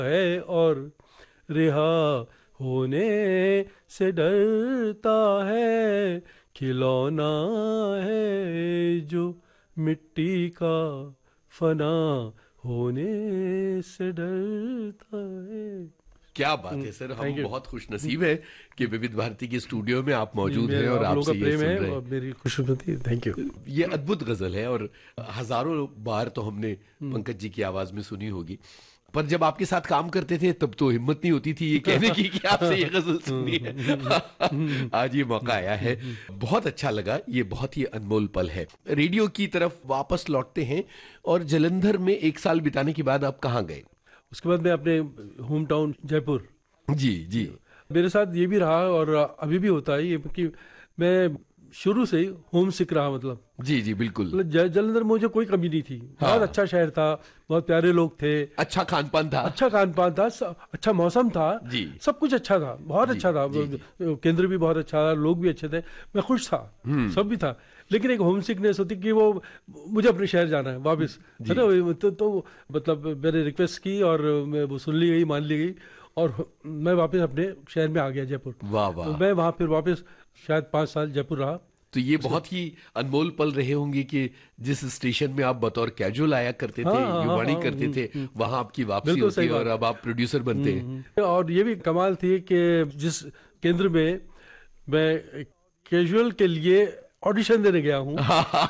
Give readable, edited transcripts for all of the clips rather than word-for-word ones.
है और रिहा होने से डरता है, खिलौना है जो मिट्टी का फना होने से डरता है। क्या बात है सर, हम थैंक यू बहुत खुश नसीब है कि विविध भारती के स्टूडियो में आप जी, मौजूद हैं मेरा और आप लोगों आपसे का ये प्रेम सुन है रहे और हैं। मेरी खुशनुदी। Thank you. ये अद्भुत गजल है और हजारों बार तो हमने पंकज जी की आवाज में सुनी होगी, पर जब आपके साथ काम करते थे तब तो हिम्मत नहीं होती थी ये कहने की कि आपसे ये गजल सुननी है। आज ये मौका आया है, बहुत अच्छा लगा, ये बहुत ही अनमोल पल है। रेडियो की तरफ वापस लौटते हैं और जालंधर में 1 साल बिताने के बाद आप कहाँ गए? उसके बाद मैं अपने होम टाउन जयपुर, जी जी मेरे साथ ये भी रहा और अभी भी होता है ये कि मैं शुरू से ही होम सिक रहा। मतलब जी जी बिल्कुल। जालंधर में मुझे कोई कमी नहीं थी। हाँ। बहुत अच्छा शहर था, बहुत प्यारे लोग थे, अच्छा खान पान था। अच्छा खान पान था, अच्छा मौसम था, जी सब कुछ अच्छा था, बहुत जी, अच्छा था। जी, जी। केंद्र भी बहुत अच्छा था, लोग भी अच्छे थे, मैं खुश था, सब भी था। लेकिन एक होम सिकनेस होती कि वो मुझे अपने शहर जाना है वापस, है ना। तो मतलब मैंने रिक्वेस्ट की और मैं वो सुन ली गई, मान ली गई और मैं वापस अपने शहर में आ गया, जयपुर। वाह तो वाह। मैं वहाँ फिर वापस शायद 5 साल जयपुर रहा। तो ये बहुत ही अनमोल पल रहे होंगे कि जिस स्टेशन में आप बतौर कैजुअल आया करते हाँ थे, हाँ हाँ युवाणी हाँ, करते थे, वहां आपकी वापसी बिल्कुल होती सही है और बात। अब आप प्रोड्यूसर बनते हैं। और ये भी कमाल थी कि जिस केंद्र में मैं कैजुअल के लिए ऑडिशन देने गया हूँ,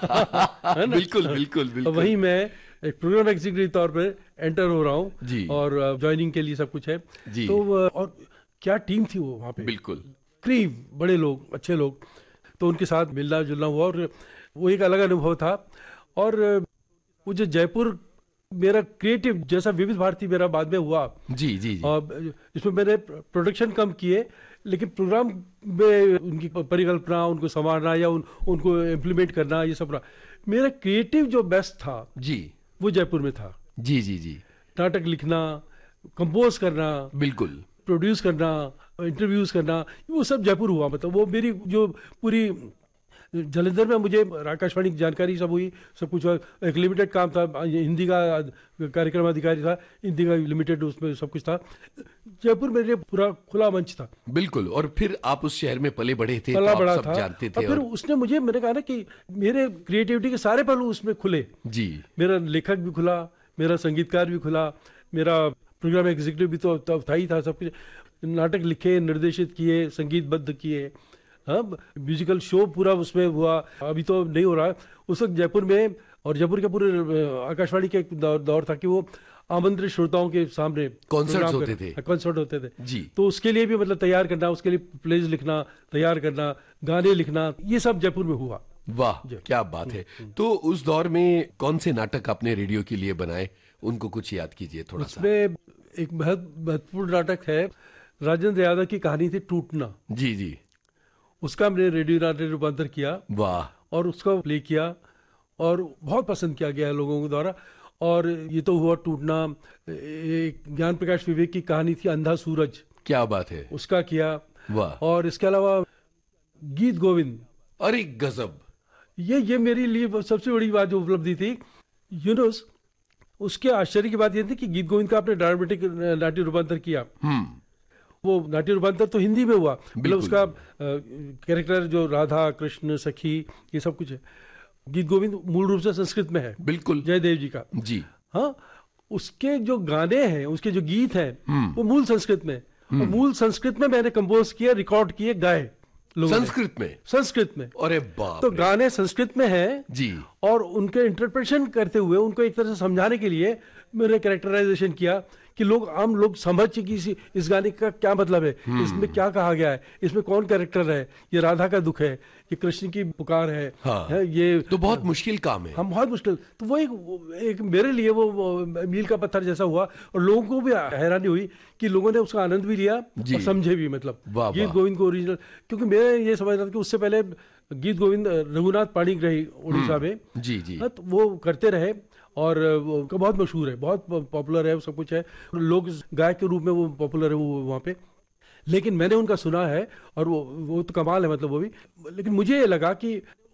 है ना, बिल्कुल बिल्कुल तो बिल्कुल। वहीं मैं एक प्रोग्राम एग्जीक्यूटिव तौर पे एंटर हो रहा हूँ जी और ज्वाइनिंग के लिए सब कुछ है। जी तो और क्या टीम थी वो वहाँ पे, बिल्कुल। क्रीम, बड़े लोग, अच्छे लोग। तो उनके साथ मिलना जुलना हुआ और वो एक अलग अनुभव था। और वो जो जयपुर मेरा क्रिएटिव जैसा विविध भारती मेरा बाद में हुआ, जी जी जी और इसमें मैंने प्रोडक्शन कम किए, लेकिन प्रोग्राम में उनकी परिकल्पना, उनको संवारना या उनको इम्प्लीमेंट करना, ये सब रहा। मेरा क्रिएटिव जो बेस्ट था जी वो जयपुर में था। जी जी जी नाटक लिखना, कंपोज करना, बिल्कुल। प्रोड्यूस करना, इंटरव्यूज करना, वो सब जयपुर हुआ। मतलब वो मेरी जो पूरी जालंधर में मुझे आकाशवाणी की जानकारी सब हुई, सब कुछ हुआ। एक लिमिटेड काम था, हिंदी का कार्यक्रम अधिकारी था, हिंदी का लिमिटेड, उसमें सब कुछ था। जयपुर मेरे लिए पूरा खुला मंच था, बिल्कुल। और फिर आप उस शहर में पले बढ़े थे तो पला आप बड़ा सब था। जानते और थे। फिर और उसने मुझे, मैंने कहा ना कि मेरे क्रिएटिविटी के सारे पहलू उसमें खुले। जी मेरा लेखक भी खुला, मेरा संगीतकार भी खुला, मेरा प्रोग्राम एग्जीक्यूटिव भी तो तब था ही था। सब कुछ, नाटक लिखे, निर्देशित किए, संगीतबद्ध किए, हाँ, म्यूजिकल शो पूरा उसमें हुआ। अभी तो नहीं हो रहा है। उस वक्त जयपुर में और जयपुर के पूरे आकाशवाणी के एक दौर था कि वो आमंत्रित श्रोताओं के सामने कॉन्सर्ट्स प्रोग्राम होते थे। कॉन्सर्ट होते थे। जी तो उसके लिए भी मतलब तैयार करना, उसके लिए प्लेज लिखना, तैयार करना, गाने लिखना, ये सब जयपुर में हुआ। वाह क्या बात है। तो उस दौर में कौन से नाटक आपने रेडियो के लिए बनाए, उनको कुछ याद कीजिए थोड़ा सा। उसमें एक महत्वपूर्ण नाटक है, राजेंद्र यादव की कहानी थी टूटना। जी जी उसका हमने रेडियो नाटक रूपांतर किया वाह और उसका प्ले किया और बहुत पसंद किया गया है लोगों के द्वारा। और ये तो हुआ टूटना। एक ज्ञान प्रकाश विवेक की कहानी थी अंधा सूरज, क्या बात है। उसका किया। वाह। और इसके अलावा गीत गोविंद, अरे गजब। ये मेरे लिए सबसे बड़ी बात जो उपलब्धि थी, यूनुस। उसके आश्चर्य की बात यह थी कि गीत गोविंद का आपने ड्रामेटिक नाट्य रूपांतर किया। वो नाट्य रूपांतर तो हिंदी में हुआ, मतलब बिल्कुल। उसका कैरेक्टर जो राधा कृष्ण सखी, ये सब कुछ है। गीत गोविंद मूल रूप से संस्कृत में है, बिल्कुल जयदेव जी का। जी हाँ, उसके जो गाने हैं, उसके जो गीत हैं, वो मूल संस्कृत में। और मूल संस्कृत में मैंने कंपोज किए, रिकॉर्ड किए, गाए लोगों ने। संस्कृत में। संस्कृत में। अरे बाप तो रे। गाने संस्कृत में हैं जी और उनके इंटरप्रिटेशन करते हुए उनको एक तरह से समझाने के लिए मैंने कैरेक्टराइजेशन किया कि आम लोग समझ कि इस गाने का क्या मतलब है, इसमें क्या कहा गया है, इसमें कौन कैरेक्टर है, ये राधा का दुख है, ये कृष्ण की पुकार है, हाँ। है ये। तो बहुत मुश्किल काम है। हम बहुत मुश्किल। तो वो एक मेरे लिए वो मील का पत्थर जैसा हुआ और लोगों को भी हैरानी हुई कि लोगों ने उसका आनंद भी लिया जी। और समझे भी। मतलब वाह, गीत वाह। गोविंद को ओरिजिनल, क्योंकि मैं ये समझ रहा था कि उससे पहले गीत गोविंद रघुनाथ पाणिग्राही उड़ीसा में, जी जी हाँ, तो वो करते रहे और वो उनका बहुत मशहूर है, बहुत पॉपुलर है, सब कुछ है, लोग गायक के रूप में वो पॉपुलर है वो वहाँ पे। लेकिन मैंने उनका सुना है और वो तो कमाल है, मतलब वो भी। लेकिन मुझे ये लगा कि